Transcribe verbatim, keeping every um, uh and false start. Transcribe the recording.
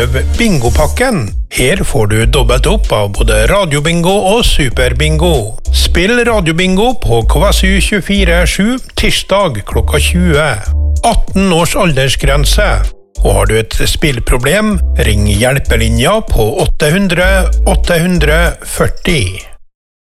prøv bingopakken. Her får du dobbelt opp av både radiobingo og superbingo. Spill radiobingo på K S U tjuefire sju tirsdag klokka tjue. atten års aldersgrense. Og har du et spillproblem, ring hjelpelinja på åtte hundre åtte hundre førti.